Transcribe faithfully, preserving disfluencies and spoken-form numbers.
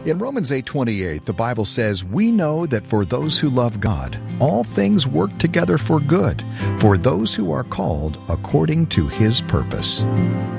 In Romans eight twenty-eight, the Bible says, "We know that for those who love God, all things work together for good, for those who are called according to His purpose."